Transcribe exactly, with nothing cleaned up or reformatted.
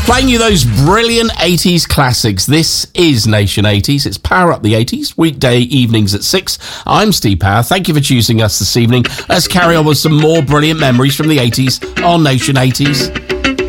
Playing you those brilliant eighties classics. This is Nation eighties. It's Power Up the eighties, weekday evenings at six. I'm Steve Power. Thank you for choosing us this evening. Let's carry on with some more brilliant memories from the eighties on Nation eighties.